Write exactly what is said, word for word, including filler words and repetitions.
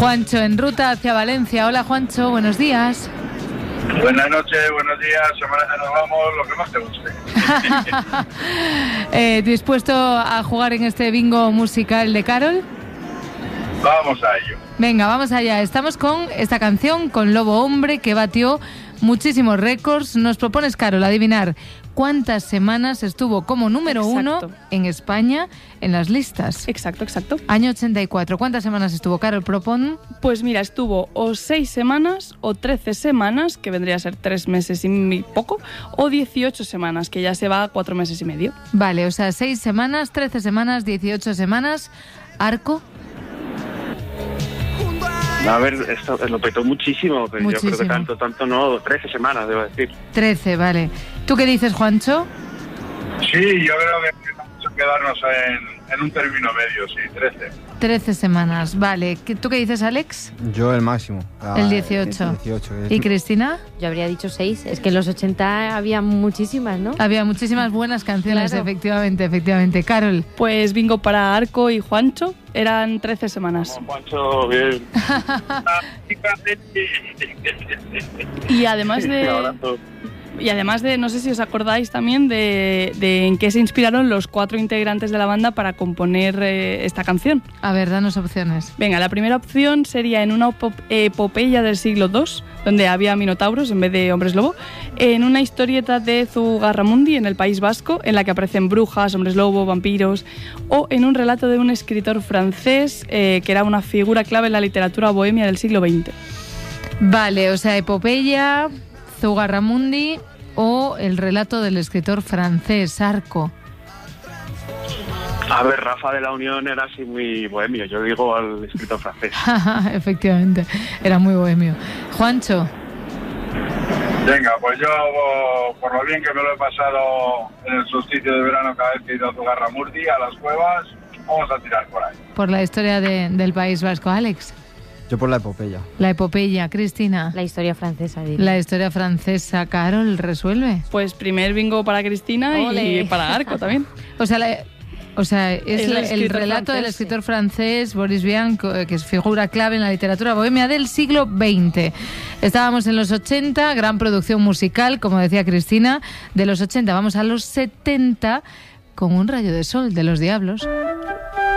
Juancho en ruta hacia Valencia. Hola Juancho, buenos días. Buenas noches, buenos días, semana que nos vamos, lo que más te guste. eh, ¿Dispuesto a jugar en este bingo musical de Carol? Vamos a ello. Venga, vamos allá. Estamos con esta canción, con Lobo Hombre, que batió muchísimos récords. Nos propones, Carol, adivinar cuántas semanas estuvo como número Exacto. uno en España en las listas. Exacto, exacto. Año ochenta y cuatro. ¿Cuántas semanas estuvo, Carol? Propon. Pues mira, estuvo o seis semanas o trece semanas, que vendría a ser tres meses y poco, o dieciocho semanas, que ya se va a cuatro meses y medio. Vale, o sea, seis semanas, trece semanas, dieciocho semanas. ¿Arco? A ver, esto lo petó muchísimo, pero Muchísimo. yo creo que tanto, tanto no, trece semanas, debo decir. trece, vale. ¿Tú qué dices, Juancho? Sí, yo creo que vamos a quedarnos en, en un término medio, sí, trece. trece semanas, vale. ¿Qué- ¿Tú qué dices, Alex? Yo el máximo. Ah, El dieciocho. el dieciocho. ¿Y Cristina? Yo habría dicho seis. Es que en los ochenta había muchísimas, ¿no? Había muchísimas buenas canciones, Claro. efectivamente, efectivamente. Carol. Pues bingo para Arco y Juancho, eran trece semanas. Como Juancho, bien. Y además Un de... abrazo. Y además de, no sé si os acordáis también de, de en qué se inspiraron los cuatro integrantes de la banda para componer eh, esta canción. A ver, danos opciones. Venga, la primera opción sería en una opo- epopeya del siglo segundo, donde había minotauros en vez de hombres lobo, en una historieta de Zugarramundi en el País Vasco, en la que aparecen brujas, hombres lobo, vampiros, o en un relato de un escritor francés eh, que era una figura clave en la literatura bohemia del siglo veinte. Vale, o sea, epopeya, Zugarramundi o el relato del escritor francés, Arco. A ver, Rafa de la Unión era así muy bohemio, yo digo al escritor francés. Efectivamente, era muy bohemio. Juancho. Venga, pues yo, por lo bien que me lo he pasado en el solsticio de verano cada vez que he ido a Zugarramurdi, a las cuevas, vamos a tirar por ahí. Por la historia de- del País Vasco. Alex. Yo por la epopeya. La epopeya. Cristina. La historia francesa, diría. La historia francesa. Carol, resuelve. Pues primer bingo para Cristina Ole. y para Arco también. O sea, la- o sea es El la- el, escritor relato del francés, escritor francés Boris Vian, co- que es figura clave en la literatura bohemia del siglo veinte. Estábamos en los ochenta, gran producción musical, como decía Cristina. De los ochenta vamos a los setenta con Un rayo de sol de Los Diablos.